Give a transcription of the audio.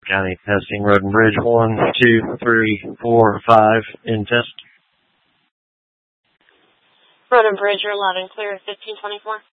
County testing, Road and Bridge 1, 2, 3, 4, 5 in test. Road and Bridge, you're loud and clear at 1524.